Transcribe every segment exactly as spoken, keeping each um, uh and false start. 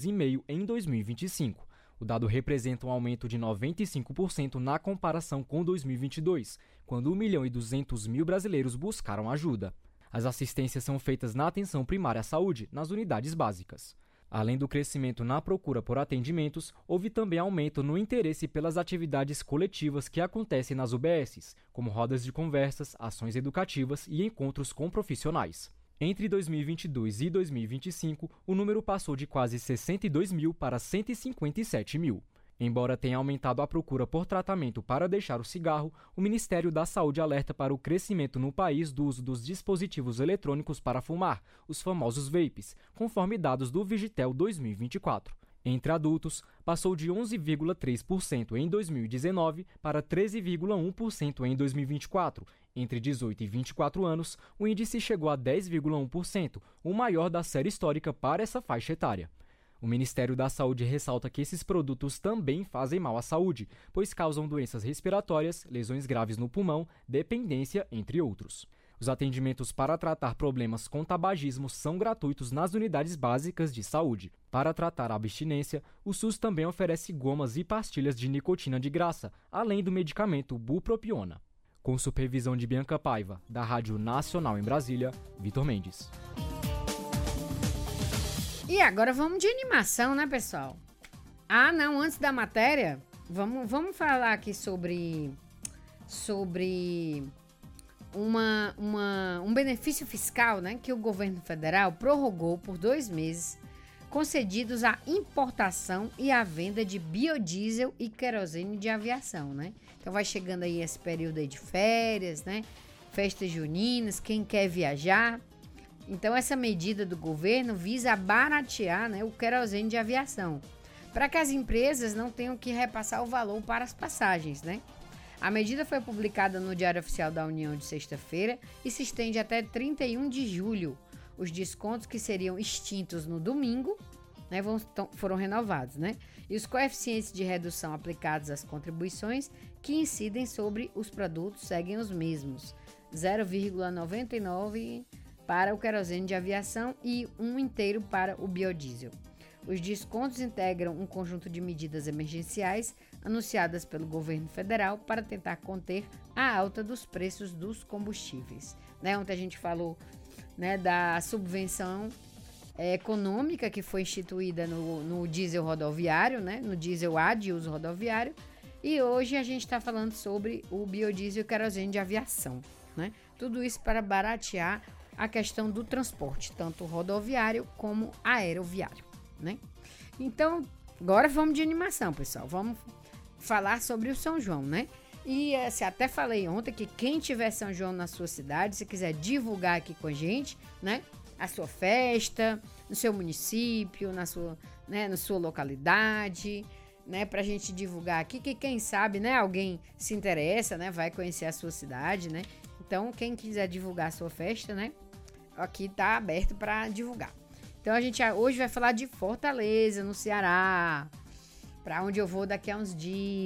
dois vírgula cinco por cento em dois mil e vinte e cinco. O dado representa um aumento de noventa e cinco por cento na comparação com dois mil e vinte e dois, quando um milhão e duzentos mil brasileiros buscaram ajuda. As assistências são feitas na atenção primária à saúde, nas unidades básicas. Além do crescimento na procura por atendimentos, houve também aumento no interesse pelas atividades coletivas que acontecem nas U B Ss, como rodas de conversas, ações educativas e encontros com profissionais. Entre dois mil e vinte e dois e dois mil e vinte e cinco, o número passou de quase sessenta e dois mil para cento e cinquenta e sete mil. Embora tenha aumentado a procura por tratamento para deixar o cigarro, o Ministério da Saúde alerta para o crescimento no país do uso dos dispositivos eletrônicos para fumar, os famosos vapes, conforme dados do Vigitel dois mil e vinte e quatro. Entre adultos, passou de onze vírgula três por cento em dois mil e dezenove para treze vírgula um por cento em dois mil e vinte e quatro. Entre dezoito e vinte e quatro anos, o índice chegou a dez vírgula um por cento, o maior da série histórica para essa faixa etária. O Ministério da Saúde ressalta que esses produtos também fazem mal à saúde, pois causam doenças respiratórias, lesões graves no pulmão, dependência, entre outros. Os atendimentos para tratar problemas com tabagismo são gratuitos nas unidades básicas de saúde. Para tratar a abstinência, o SUS também oferece gomas e pastilhas de nicotina de graça, além do medicamento bupropiona. Com supervisão de Bianca Paiva, da Rádio Nacional em Brasília, Vitor Mendes. E agora vamos de animação, né, pessoal? Ah, não, antes da matéria, vamos, vamos falar aqui sobre, sobre uma, uma, um benefício fiscal, né, que o governo federal prorrogou por dois meses, concedidos à importação e à venda de biodiesel e querosene de aviação, né? Então vai chegando aí esse período aí de férias, né? Festas juninas, quem quer viajar. Então, essa medida do governo visa baratear, né, o querosene de aviação, para que as empresas não tenham que repassar o valor para as passagens, né? A medida foi publicada no Diário Oficial da União de sexta-feira e se estende até trinta e um de julho. Os descontos que seriam extintos no domingo, né, vão, tão, foram renovados, né? E os coeficientes de redução aplicados às contribuições que incidem sobre os produtos seguem os mesmos, zero vírgula noventa e nove para o querosene de aviação e um inteiro para o biodiesel. Os descontos integram um conjunto de medidas emergenciais anunciadas pelo governo federal para tentar conter a alta dos preços dos combustíveis. Né, ontem a gente falou, né, da subvenção é, econômica que foi instituída no, no diesel rodoviário, né, no diesel A de uso rodoviário, e hoje a gente está falando sobre o biodiesel e querosene de aviação. Né? Tudo isso para baratear a questão do transporte, tanto rodoviário como aeroviário, né? Então, agora vamos de animação, pessoal. Vamos falar sobre o São João, né? E assim, até falei ontem que quem tiver São João na sua cidade, se quiser divulgar aqui com a gente, né? A sua festa, no seu município, na sua, né, na sua localidade, né? Pra gente divulgar aqui, que quem sabe, né? Alguém se interessa, né? Vai conhecer a sua cidade, né? Então, quem quiser divulgar a sua festa, né? Aqui tá aberto para divulgar. Então, a gente hoje vai falar de Fortaleza, no Ceará, para onde eu vou daqui a uns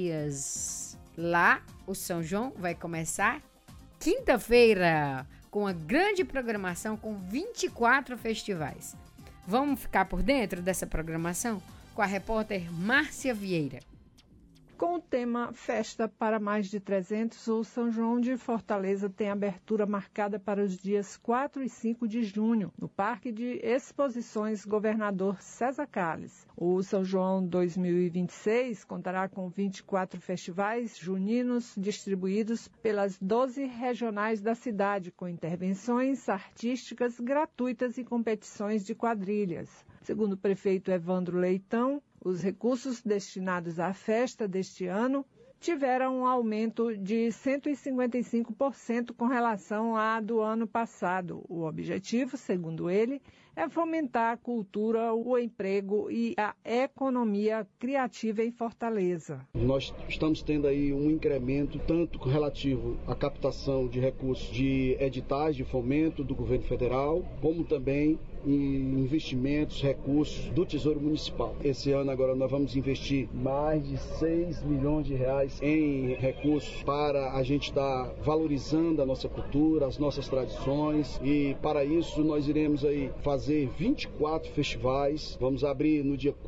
dias. Lá, o São João vai começar quinta-feira, com uma grande programação com vinte e quatro festivais. Vamos ficar por dentro dessa programação com a repórter Márcia Vieira. Com o tema Festa para Mais de trezentos, o São João de Fortaleza tem abertura marcada para os dias quatro e cinco de junho, no Parque de Exposições Governador César Calles. O São João dois mil e vinte e seis contará com vinte e quatro festivais juninos distribuídos pelas doze regionais da cidade, com intervenções artísticas gratuitas e competições de quadrilhas. Segundo o prefeito Evandro Leitão, os recursos destinados à festa deste ano tiveram um aumento de cento e cinquenta e cinco por cento com relação à do ano passado. O objetivo, segundo ele, é fomentar a cultura, o emprego e a economia criativa em Fortaleza. Nós estamos tendo aí um incremento tanto relativo à captação de recursos de editais de fomento do governo federal, como também em investimentos, recursos do Tesouro Municipal. Esse ano agora nós vamos investir mais de seis milhões de reais em recursos para a gente estar valorizando a nossa cultura, as nossas tradições, e para isso nós iremos aí fazer vinte e quatro festivais. Vamos abrir no dia